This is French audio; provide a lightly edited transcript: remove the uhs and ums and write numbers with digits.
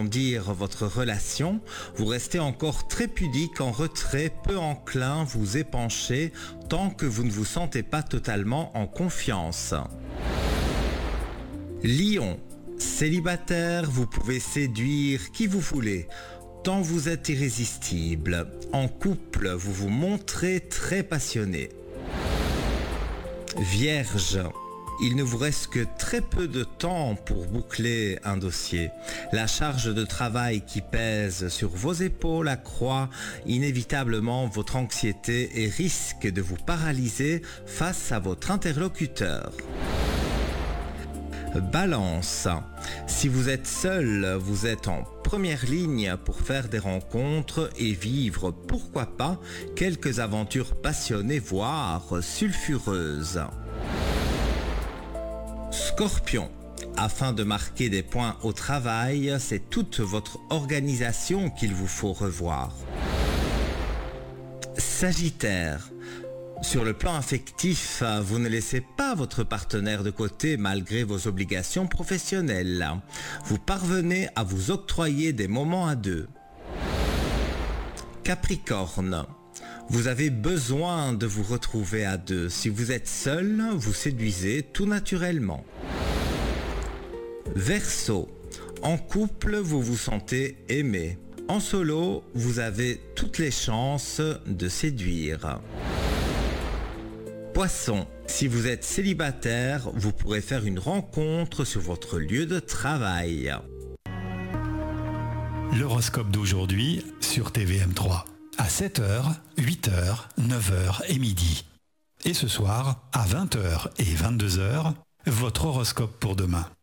approfondir votre relation, vous restez encore très pudique, en retrait, peu enclin, vous épanchez, tant que vous ne vous sentez pas totalement en confiance. Lion, célibataire, vous pouvez séduire qui vous voulez, tant vous êtes irrésistible. En couple, vous vous montrez très passionné. Vierge, il ne vous reste que très peu de temps pour boucler un dossier. La charge de travail qui pèse sur vos épaules accroît inévitablement votre anxiété et risque de vous paralyser face à votre interlocuteur. Balance, si vous êtes seul, vous êtes en première ligne pour faire des rencontres et vivre, pourquoi pas, quelques aventures passionnées, voire sulfureuses. Scorpion, afin de marquer des points au travail, c'est toute votre organisation qu'il vous faut revoir. Sagittaire, sur le plan affectif, vous ne laissez pas votre partenaire de côté malgré vos obligations professionnelles. Vous parvenez à vous octroyer des moments à deux. Capricorne, vous avez besoin de vous retrouver à deux. Si vous êtes seul, vous séduisez tout naturellement. Verseau, en couple, vous vous sentez aimé. En solo, vous avez toutes les chances de séduire. Poisson, si vous êtes célibataire, vous pourrez faire une rencontre sur votre lieu de travail. L'horoscope d'aujourd'hui sur TVM3. À 7h, 8h, 9h et midi. Et ce soir, à 20h et 22h, votre horoscope pour demain.